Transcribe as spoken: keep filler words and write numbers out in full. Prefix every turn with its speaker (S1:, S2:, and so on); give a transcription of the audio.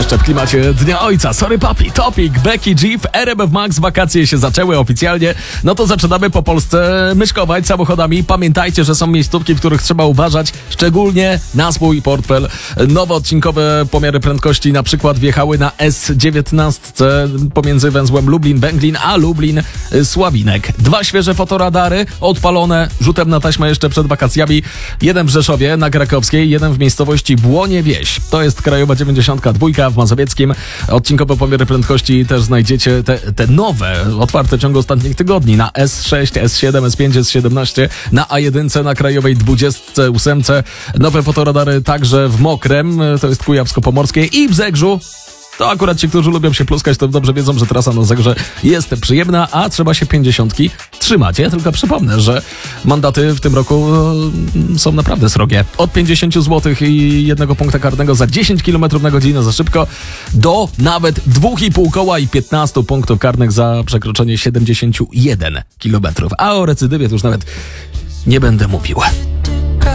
S1: jeszcze w klimacie Dnia Ojca. Sorry papi, Topic, Becky G w R M F Max. Wakacje się zaczęły oficjalnie. No to zaczynamy po Polsce myszkować samochodami. Pamiętajcie, że są miejscówki, w których trzeba uważać, szczególnie na swój portfel. Nowe odcinkowe pomiary prędkości na przykład wjechały na S dziewiętnaście pomiędzy węzłem Lublin-Bęglin a Lublin-Sławinek. Dwa świeże fotoradary odpalone rzutem na taśmę jeszcze przed wakacjami. Jeden w Rzeszowie na Krakowskiej, jeden w miejscowości Błonie Wieś. To jest krajowa dziewięćdziesiąt dwa w Mazowieckim. Odcinkowe pomiary prędkości też znajdziecie te, te nowe, otwarte w ciągu ostatnich tygodni na S sześć, S siedem, S pięć, S siedemnaście, na A jeden na krajowej dwudziestce ósemce. Nowe fotoradary także w Mokrem, to jest Kujawsko-Pomorskie, i w Zegrzu. To akurat ci, którzy lubią się pluskać, to dobrze wiedzą, że trasa na Zegrze jest przyjemna, a trzeba się pięćdziesiątki trzymać. Ja tylko przypomnę, że mandaty w tym roku e, są naprawdę srogie. Od pięćdziesiąt złotych i jednego punkta karnego za dziesięć kilometrów na godzinę za szybko, do nawet dwa i pół koła i piętnaście punktów karnych za przekroczenie siedemdziesiąt jeden kilometrów. A o recydywie to już nawet nie będę mówił.